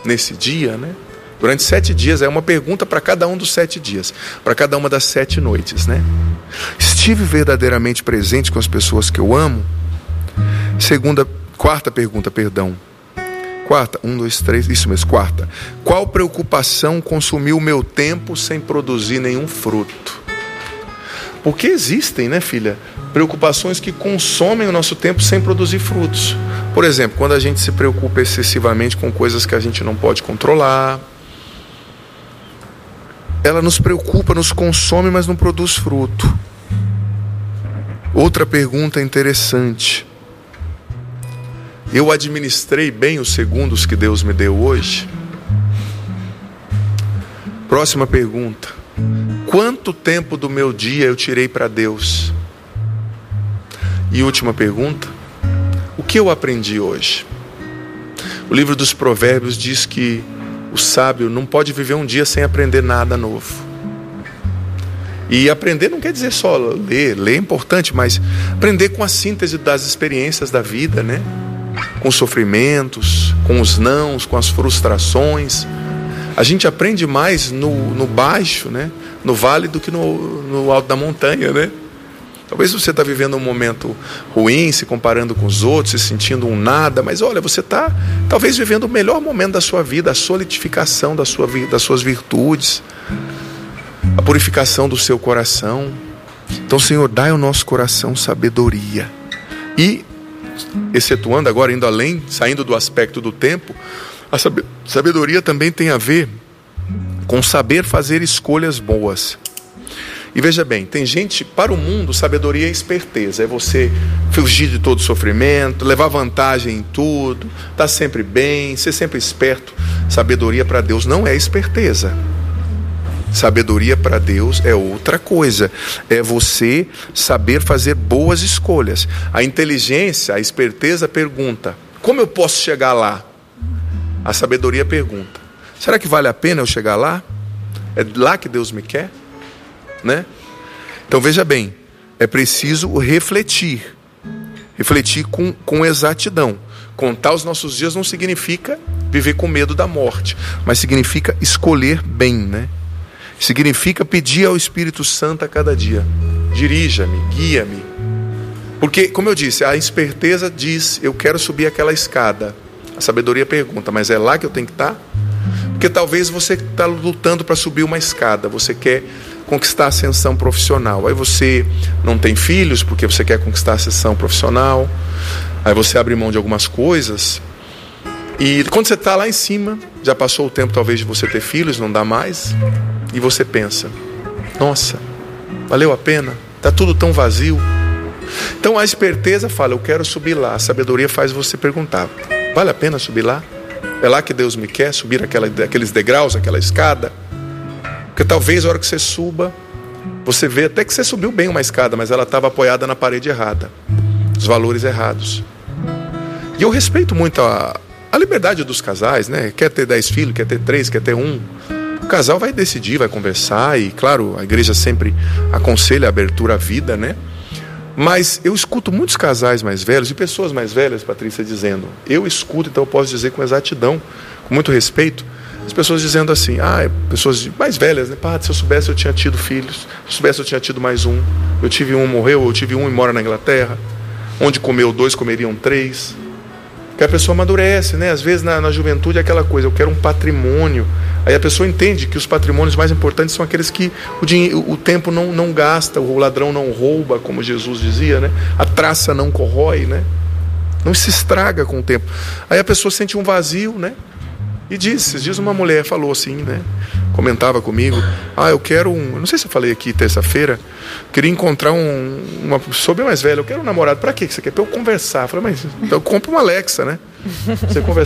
nesse dia, né? Durante 7 dias, é uma pergunta para cada um dos 7 dias, para cada uma das 7 noites, né? Estive verdadeiramente presente com as pessoas que eu amo? Quarta pergunta, perdão. Quarta, 1, 2, 3, isso mesmo, quarta. Qual preocupação consumiu o meu tempo sem produzir nenhum fruto? Porque existem, né, filha, preocupações que consomem o nosso tempo sem produzir frutos. Por exemplo, quando a gente se preocupa excessivamente com coisas que a gente não pode controlar, ela nos preocupa, nos consome, mas não produz fruto. Outra pergunta interessante. Eu administrei bem os segundos que Deus me deu hoje? Próxima pergunta. Quanto tempo do meu dia eu tirei para Deus? E última pergunta. O que eu aprendi hoje? O livro dos Provérbios diz que o sábio não pode viver um dia sem aprender nada novo. E aprender não quer dizer só ler. Ler é importante, mas aprender com a síntese das experiências da vida, né? Com os sofrimentos, com os nãos, com as frustrações. A gente aprende mais no baixo, né? No vale, do que no alto da montanha, né? Talvez você está vivendo um momento ruim, se comparando com os outros, se sentindo um nada, mas olha, você está talvez vivendo o melhor momento da sua vida, a solidificação das suas virtudes, a purificação do seu coração. Então, Senhor, dai ao nosso coração sabedoria. E, excetuando agora, indo além, saindo do aspecto do tempo, a sabedoria também tem a ver com saber fazer escolhas boas. E veja bem, tem gente, para o mundo, sabedoria é esperteza. É você fugir de todo sofrimento, levar vantagem em tudo, estar sempre bem, ser sempre esperto. Sabedoria para Deus não é esperteza. Sabedoria para Deus é outra coisa. É você saber fazer boas escolhas. A inteligência, a esperteza pergunta: como eu posso chegar lá? A sabedoria pergunta: será que vale a pena eu chegar lá? É lá que Deus me quer? Né? Então veja bem, é preciso refletir com exatidão. Contar os nossos dias não significa viver com medo da morte, mas significa escolher bem, né? Significa pedir ao Espírito Santo a cada dia: dirija-me, guia-me. Porque, como eu disse, a esperteza diz: eu quero subir aquela escada. A sabedoria pergunta: mas é lá que eu tenho que estar? Porque talvez você está lutando para subir uma escada, você quer conquistar a ascensão profissional. Aí você não tem filhos porque você quer conquistar a ascensão profissional. Aí você abre mão de algumas coisas. E quando você está lá em cima, já passou o tempo talvez de você ter filhos, não dá mais. E você pensa: nossa, valeu a pena? Está tudo tão vazio. Então a esperteza fala: eu quero subir lá. A sabedoria faz você perguntar: vale a pena subir lá? É lá que Deus me quer? Subir aqueles degraus, aquela escada? Porque talvez a hora que você suba, você vê até que você subiu bem uma escada, mas ela estava apoiada na parede errada, os valores errados. E eu respeito muito a liberdade dos casais, né? Quer ter 10 filhos, quer ter 3, quer ter 1. O casal vai decidir, vai conversar. E claro, a igreja sempre aconselha a abertura à vida, né? Mas eu escuto muitos casais mais velhos e pessoas mais velhas, Patrícia, dizendo, eu escuto, então eu posso dizer com exatidão, com muito respeito, as pessoas dizendo assim: pessoas mais velhas, né? Padre, se eu soubesse eu tinha tido filhos, se eu soubesse eu tinha tido mais um, eu tive um, morreu, eu tive um e mora na Inglaterra, onde comeu 2, comeriam 3. Que a pessoa amadurece, né? Às vezes na juventude é aquela coisa: eu quero um patrimônio. Aí a pessoa entende que os patrimônios mais importantes são aqueles que o tempo não gasta, o ladrão não rouba, como Jesus dizia, né? A traça não corrói, né? Não se estraga com o tempo. Aí a pessoa sente um vazio, né? E diz uma mulher, falou assim, né? Comentava comigo: eu quero não sei se eu falei aqui terça-feira, queria encontrar uma pessoa bem mais velha, eu quero um namorado. Pra quê que você quer? Pra eu conversar. Eu falei: mas então compra uma Alexa, né? Você conversar